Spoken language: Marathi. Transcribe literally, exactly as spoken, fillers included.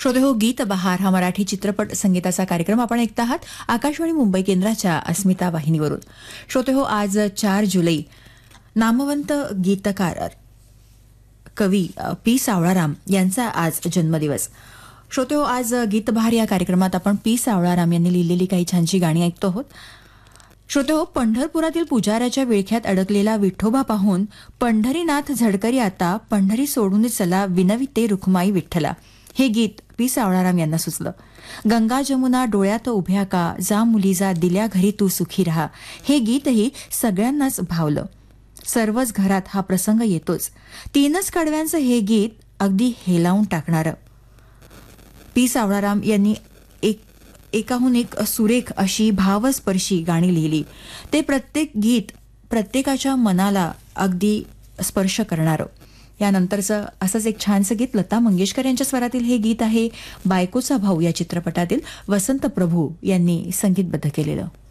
श्रोते हो, गीत बहार हा मराठी चित्रपट संगीताचा कार्यक्रम आपण ऐकत आहात आकाशवाणी मुंबई केंद्राच्या अस्मिता वाहिनीवरून. श्रोते हो, आज चार जुलै नामवंत गीतकार कवी पी सावळाराम यांचा आज जन्मदिवस. श्रोते हो, आज गीत बहार या कार्यक्रमात आपण पी सावळाराम यांनी लिहिलेली काही छानशी गाणी ऐकतो आहोत. श्रोते हो, पंढरपुरातील पुजाऱ्याच्या विळख्यात अडकलेला विठोबा पाहून पंढरीनाथ झडकरी आता पंढरी सोडून चला विनविते रुखमाई विठ्ठला हे गीत पी सावळाराम यांना सुचलं. गंगा जमुना डोळ्यात उभ्या का, जा मुली जा दिल्या घरी तू सुखी राहा हे गीतही सगळ्यांनाच भावलं. सर्वच घरात हा प्रसंग येतोच. तीनच कडव्यांचं हे गीत अगदी हेलावून टाकणारं. पी सावळाराम यांनी एक एकाहून एक सुरेख अशी भावस्पर्शी गाणी लिहिली. ते प्रत्येक गीत प्रत्येकाच्या मनाला अगदी स्पर्श करणारं. यानंतरचं असंच एक छानसं गीत लता मंगेशकर यांच्या स्वरातील हे गीत आहे बायकोचा भाऊ या चित्रपटातील वसंत प्रभू यांनी संगीतबद्ध केलेलं.